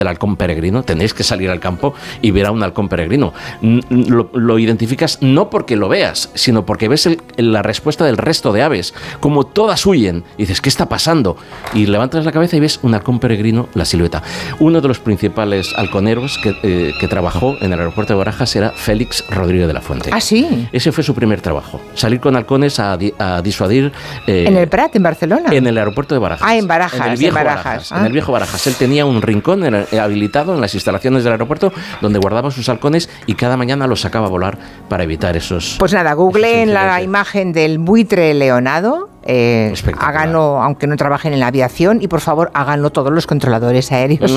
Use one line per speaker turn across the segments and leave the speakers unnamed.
el halcón peregrino, tenéis que salir al campo y ver a un halcón peregrino. Lo identificas no porque lo veas, sino porque ves la respuesta del resto de aves, como todas huyen, y dices, ¿qué está pasando? Y levantas la cabeza y ves un halcón peregrino, la silueta. Uno de los principales halconeros que trabajó en el aeropuerto de Barajas era Félix Rodríguez de la Fuente.
¿Ah, sí?
Ese fue su primer trabajo, salir con halcones a disuadir...
¿En el Prat, en Barcelona?
En el aeropuerto de Barajas.
Ah, en Barajas.
En el viejo Barajas.
Ah.
En el viejo Barajas. Él tenía un rincón habilitado en las instalaciones del aeropuerto donde guardaba sus halcones y cada mañana los sacaba a volar para evitar esos...
Pues nada, googleen la imagen del buitre leonado. Háganlo, aunque no trabajen en la aviación, y por favor háganlo todos los controladores aéreos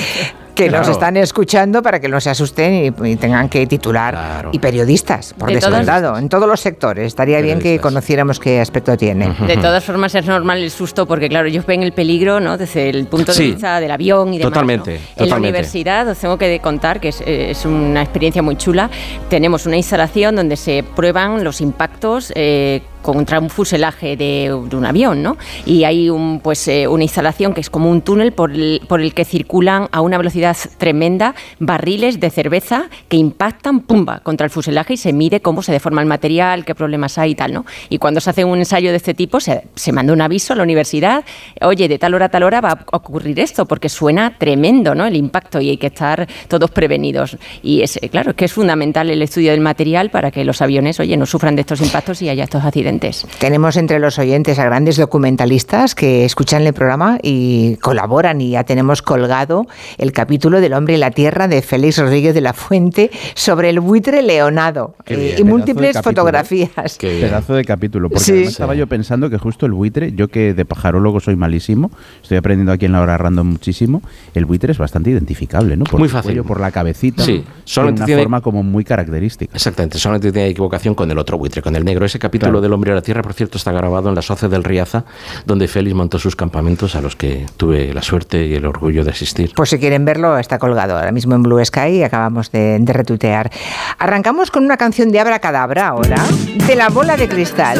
que nos están escuchando, para que no se asusten y tengan que titular, y periodistas, por descontado, en todos los sectores. Estaría bien que conociéramos qué aspecto tiene.
De todas formas es normal el susto, porque claro, ellos ven el peligro, ¿no?, desde el punto de vista del avión y demás.
Totalmente.
En la universidad, os tengo que contar que es una experiencia muy chula. Tenemos una instalación donde se prueban los impactos contra un fuselaje de un avión, ¿no? Y hay una instalación que es como un túnel por el que circulan a una velocidad tremenda barriles de cerveza que impactan, ¡pumba!, contra el fuselaje, y se mide cómo se deforma el material, qué problemas hay y tal, ¿no? Y cuando se hace un ensayo de este tipo, se manda un aviso a la universidad: oye, de tal hora a tal hora va a ocurrir esto, porque suena tremendo, ¿no?, el impacto, y hay que estar todos prevenidos. Y claro, es que es fundamental el estudio del material para que los aviones, no sufran de estos impactos y haya estos accidentes.
Tenemos entre los oyentes a grandes documentalistas que escuchan el programa y colaboran, y ya tenemos colgado el capítulo del Hombre y la Tierra de Félix Rodríguez de la Fuente sobre el buitre leonado, y múltiples fotografías.
Qué pedazo de capítulo, porque estaba yo pensando que justo el buitre, yo que de pajarólogo soy malísimo, estoy aprendiendo aquí en la hora random muchísimo, el buitre es bastante identificable, ¿no? Por
muy
el
fácil.
Cuello, por la cabecita,
sí,
solamente una forma como muy característica.
Exactamente, solamente tiene equivocación con el otro buitre, con el negro. Ese capítulo del Hombre y la Tierra, por cierto, está grabado en la Soce del Riaza, donde Félix montó sus campamentos, a los que tuve la suerte y el orgullo de asistir.
Pues si quieren verlo, está colgado ahora mismo en Blue Sky, y acabamos de retuitear. Arrancamos con una canción de Abracadabra ahora, de La Bola de Cristal,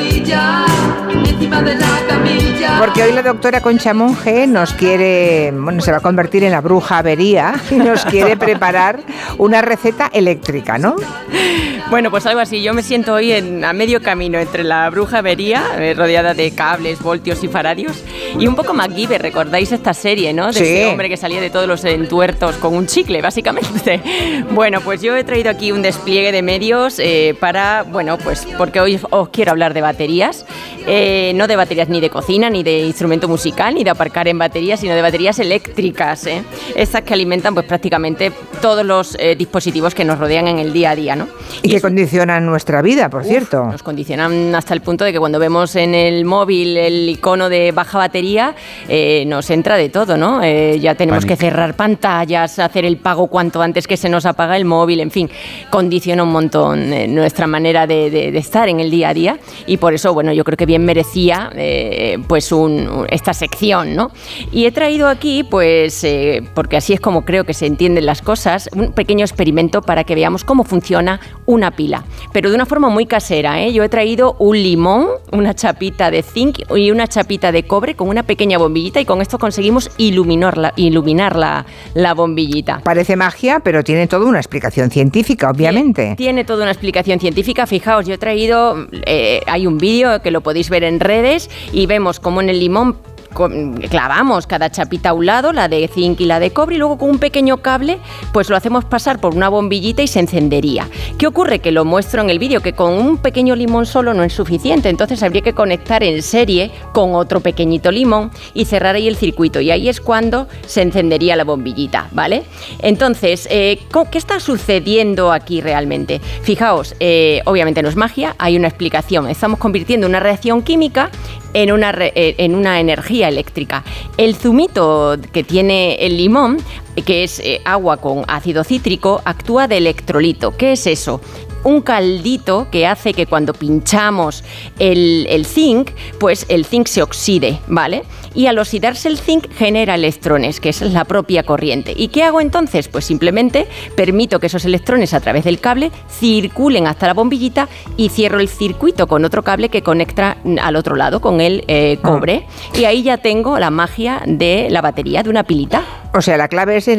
porque hoy la doctora Concha Monge nos quiere, se va a convertir en la bruja avería y nos quiere preparar una receta eléctrica, ¿no?
Bueno, pues algo así. Yo me siento hoy a medio camino entre la bruja avería, rodeada de cables, voltios y faradios, y un poco MacGyver. ¿Recordáis esta serie, no? De ese hombre que salía de todos los entuertos con un chicle, básicamente. Bueno, pues yo he traído aquí un despliegue de medios porque hoy os quiero hablar de baterías. No de baterías ni de cocina, ni de instrumento musical, ni de aparcar en baterías, sino de baterías eléctricas, estas que alimentan pues prácticamente todos los dispositivos que nos rodean en el día a día, ¿no?
Y que condicionan nuestra vida, por cierto.
Nos condicionan hasta el punto de que cuando vemos en el móvil el icono de baja batería, nos entra de todo, ¿no? Ya tenemos que cerrar pantallas, hacer el pago cuanto antes que se nos apaga el móvil, en fin, condiciona un montón nuestra manera de estar en el día a día, y por eso, yo creo que bien merecía esta sección, ¿no? Y he traído aquí, porque así es como creo que se entienden las cosas, un pequeño experimento para que veamos cómo funciona una pila, pero de una forma muy casera, ¿eh? Yo he traído un limón, una chapita de zinc y una chapita de cobre con una pequeña bombillita, y con esto conseguimos iluminar la bombillita.
Parece magia, pero tiene toda una explicación científica, obviamente.
Tiene toda una explicación científica. Fijaos, yo he traído, hay un vídeo que lo podéis ver en redes, y vemos cómo en el limón clavamos cada chapita a un lado, la de zinc y la de cobre, y luego con un pequeño cable pues lo hacemos pasar por una bombillita y se encendería. ¿Qué ocurre? Que lo muestro en el vídeo, que con un pequeño limón solo no es suficiente, entonces habría que conectar en serie con otro pequeñito limón y cerrar ahí el circuito, y ahí es cuando se encendería la bombillita, ¿vale? Entonces, ¿qué está sucediendo aquí realmente? Fijaos, obviamente no es magia, hay una explicación. Estamos convirtiendo una reacción química en una energía eléctrica. El zumito que tiene el limón, que es agua con ácido cítrico, actúa de electrolito. ¿Qué es eso? Un caldito que hace que cuando pinchamos el zinc, pues el zinc se oxide, ¿vale? Y al oxidarse el zinc genera electrones, que es la propia corriente. ¿Y qué hago entonces? Pues simplemente permito que esos electrones a través del cable circulen hasta la bombillita y cierro el circuito con otro cable que conecta al otro lado con el cobre. Y ahí ya tengo la magia de la batería, de una pilita.
O sea, la clave es